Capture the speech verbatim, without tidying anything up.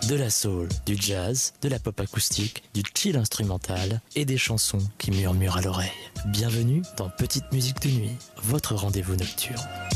De la soul, du jazz, de la pop acoustique, du chill instrumental et des chansons qui murmurent à l'oreille. Bienvenue dans Petite Musique de Nuit, votre rendez-vous nocturne.